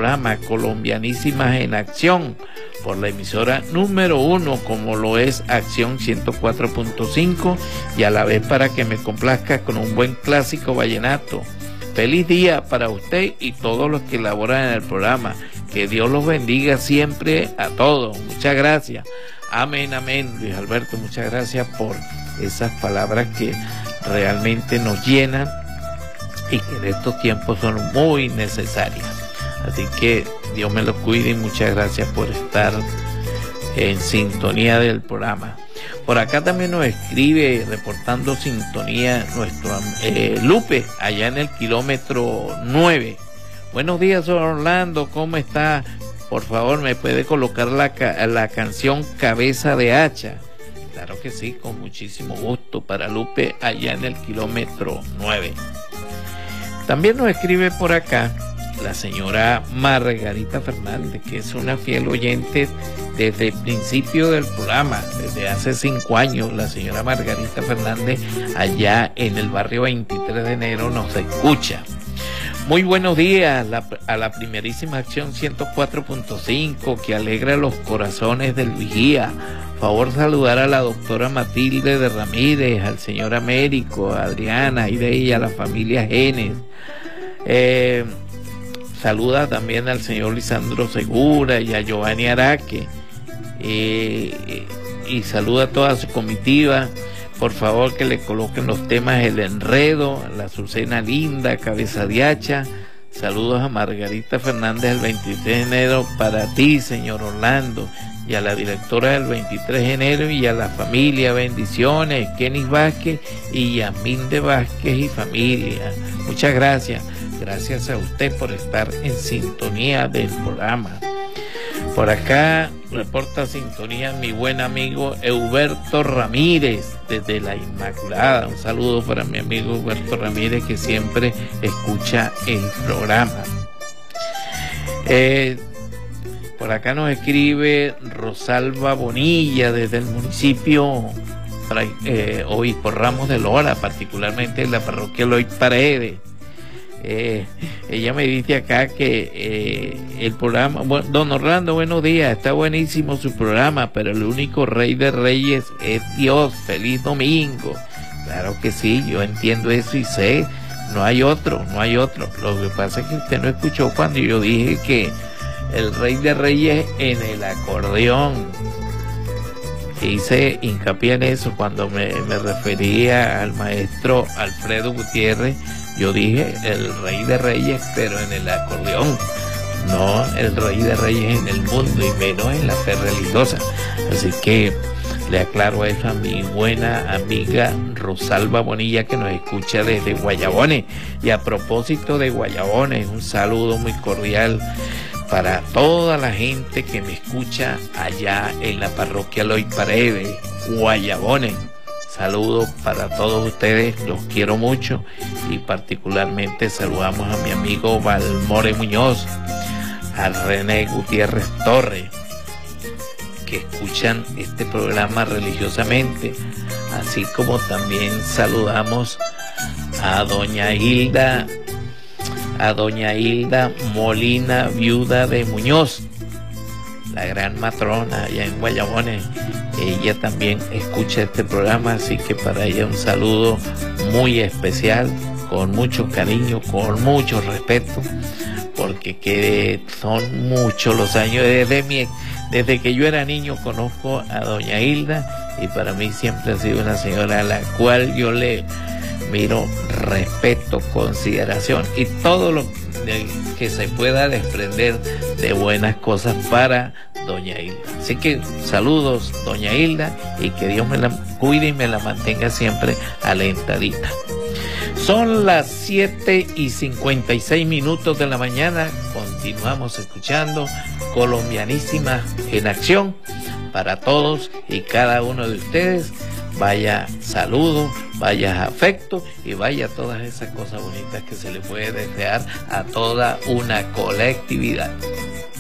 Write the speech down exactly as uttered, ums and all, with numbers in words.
programa Colombianísimas en Acción por la emisora número uno, como lo es Acción ciento cuatro punto cinco, y a la vez para que me complazca con un buen clásico vallenato. Feliz día para usted y todos los que laboran en el programa. Que Dios los bendiga siempre a todos. Muchas gracias. Amén, amén. Luis Alberto, muchas gracias por esas palabras que realmente nos llenan y que en estos tiempos son muy necesarias. Así que Dios me lo cuide y muchas gracias por estar en sintonía del programa. Por acá también nos escribe, reportando sintonía, nuestro eh, Lupe, allá en el kilómetro nueve. Buenos días, Orlando, ¿cómo está? Por favor, ¿me puede colocar la, la canción Cabeza de Hacha? Claro que sí, con muchísimo gusto, para Lupe, allá en el kilómetro nueve. También nos escribe por acá la señora Margarita Fernández, que es una fiel oyente desde el principio del programa, desde hace cinco años. La señora Margarita Fernández, allá en el barrio veintitrés de enero, nos escucha. Muy buenos días la, a la primerísima Acción ciento cuatro punto cinco, que alegra los corazones del vigía. Favor saludar a la doctora Matilde de Ramírez, al señor Américo, a Adriana, y de ella a la familia Genes. Eh, saluda también al señor Lisandro Segura y a Giovanni Araque. Eh, y saluda a toda su comitiva. Por favor, que le coloquen los temas El Enredo, La Azucena Linda, Cabeza de Hacha. Saludos a Margarita Fernández el veintitrés de enero para ti, señor Orlando, y a la directora del veintitrés de enero y a la familia. Bendiciones, Kenny Vázquez y Yasmín de Vázquez y familia. Muchas gracias. Gracias a usted por estar en sintonía del programa. Por acá reporta sintonía mi buen amigo Euberto Ramírez desde La Inmaculada. Un saludo para mi amigo Euberto Ramírez, que siempre escucha el programa. Eh, por acá nos escribe Rosalba Bonilla desde el municipio eh, Obispo Ramos de Lora, particularmente en la parroquia Eloy Paredes. Eh, ella me dice acá que eh, el programa, bueno, don Orlando, buenos días, está buenísimo su programa, pero el único rey de reyes es Dios. Feliz domingo. Claro que sí, yo entiendo eso y sé, no hay otro, no hay otro. Lo que pasa es que usted no escuchó cuando yo dije que el rey de reyes en el acordeón. Hice hincapié en eso cuando me, me refería al maestro Alfredo Gutiérrez. Yo dije el rey de reyes, pero en el acordeón, no el rey de reyes en el mundo y menos en la fe religiosa. Así que le aclaro eso a mi buena amiga Rosalba Bonilla, que nos escucha desde Guayabones. Y a propósito de Guayabones, un saludo muy cordial para toda la gente que me escucha allá en la parroquia Eloy Paredes, Guayabones. Saludos para todos ustedes, los quiero mucho, y particularmente saludamos a mi amigo Valmore Muñoz, a René Gutiérrez Torres, que escuchan este programa religiosamente, así como también saludamos a doña Hilda, a doña Hilda Molina, viuda de Muñoz, la gran matrona allá en Guayabones. Ella también escucha este programa, así que para ella un saludo muy especial, con mucho cariño, con mucho respeto, porque que son muchos los años. Desde, mi, desde que yo era niño conozco a doña Hilda, y para mí siempre ha sido una señora a la cual yo le miro respeto, consideración y todo lo que se pueda desprender de buenas cosas para doña Hilda. Así que saludos, doña Hilda, y que Dios me la cuide y me la mantenga siempre alentadita. Son las siete y cincuenta y seis minutos de la mañana. Continuamos escuchando Colombianísimas en Acción para todos y cada uno de ustedes. Vaya saludo, vaya afecto y vaya todas esas cosas bonitas que se le puede desear a toda una colectividad.